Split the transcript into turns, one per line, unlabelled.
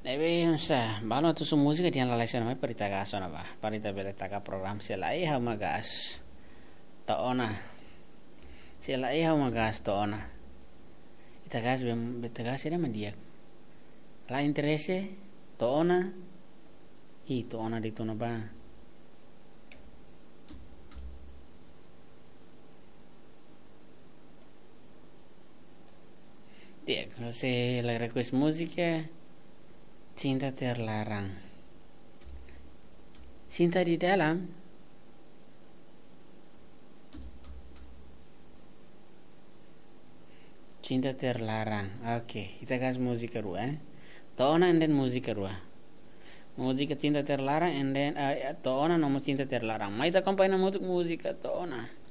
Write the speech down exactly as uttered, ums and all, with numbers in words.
Deve sa balo tu su musica di alla lesson mai parita ga sona ba parita bele taka program sela ai ha magas to ona sela ai ha magas to ona ita gas bem beta gas ira mandia la interesse to ona i to ona di to no ba dia se la request musica cinta terlarang. Cinta di dalam. Cinta terlarang. Oke, okay. Kita kasih musik kedua. Eh? Toona and then musik kedua. Musik cinta terlarang and then uh, toona nomor cinta terlarang. Mai ta kompai na musik musik toona.